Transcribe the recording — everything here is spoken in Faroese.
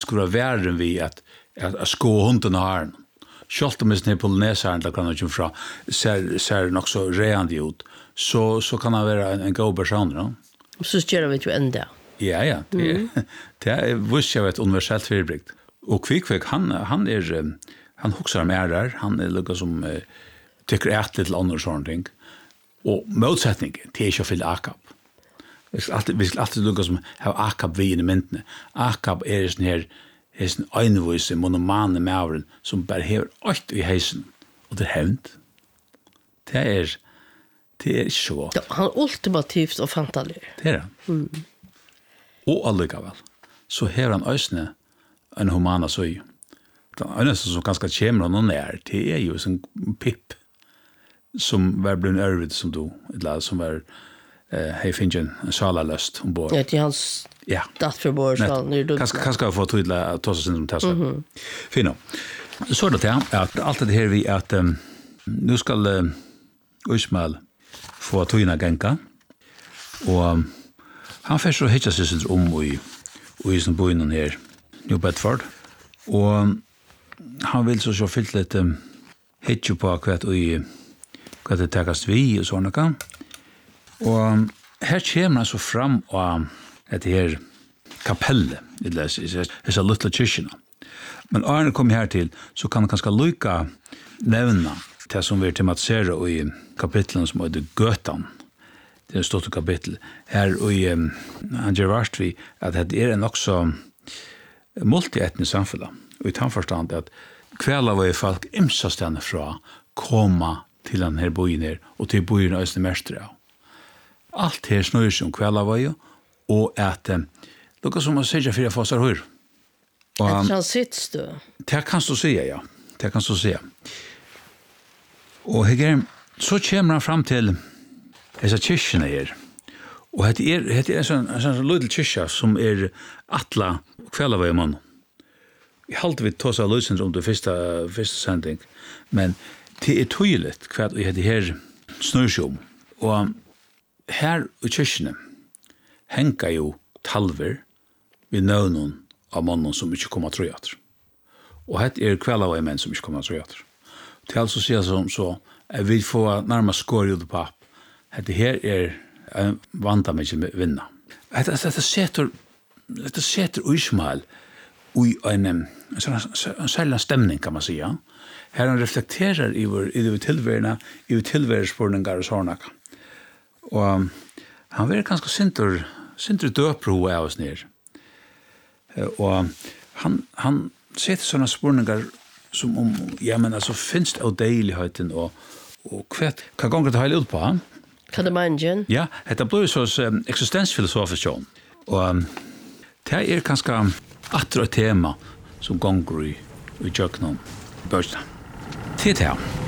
skulle vara värre vi att skå hunden och haren. Självt om det polynesaren där kan han ju fra ser nog så reande ut. Så kan han vara en god person, no? Så gör vi ju ända. Ja. Det är visst jag vet universellt förbrigt. Och Kvikvik han huxar med där. Han är lika som tycker ett lite andra sånt ting. Och motsättning till är ju för akap. Vi ska alltid lukka som har akap vi i myndene. Akap är sån här en einvise monomane mauren som bara hever åt i heisen. Og det hevnt. Det er så godt. Han er ultimativt og fantalig. Det er han. Og allikevel, så hever han øsne en humana søy. Det eneste som ganske kommer noen det er jo en pip som var blevet ærvid som du, som var hei finnes en salaløst ombord. Ja, til hans dattforbord. Kanskje jeg få tydelig at ta seg sin som Tesla. Fino. Så er det til at alt det her vi at nu skal Ismail få tøyna genka, og han først og hittar seg i sin boinen her, New Bedford, og han vil så fyllt litt hittar på hva det takast vi og sånne kan. Og her kommer han så fram av dette her kapellet, disse lille kyrkjene. Men når han kommer her til, så kan han kanskje lykke nevne det som vi tematiserer i kapitlen som heter Gøtan. Det er en stort kapittel. Her han gjør vart vi at det er en også multietnisk samfunn. Og i tannforstand at kveld av folk imsastene fra koma til denne bojen her, og til bojen av Østene Mestre. Alt her snøyer seg om kveldavøy, og at lukka som man sier for å få seg høyre. Et transittstø. Det kan du si, ja. Det kan du si. Og her, så kommer han fram til disse kyrkjene her. Og det er en sånn lydel kyrkja som er atla kveldavøy mann. Jeg halte vi tås av løsens om det første sending, men det er tydelig hva det her snøyer seg om. Og her i kyrkjene henker jo talver ved nøvnen av mannen som ikke kommer til å gjøre. Og her er kveld av en menn som ikke kommer til å gjøre. Til altså sier som så, jeg vil få nærmest skår ut på. Dette her er en vant av ikke vinner. Dette setter Ismail i en særlig stemning, kan man si. Her han reflekterer i tilværelsespurninger og sånne. Og han var ganske sinter døpro av oss ned. Og han setter sånne spurninger som om, altså finnes det av deiligheten og hva ganger det har ut på han? Hva det mener? Ja, det blir så eksistensfilosofisk. Og det er ganske atre tema som ganger i Jøknon Børstad. Til det her.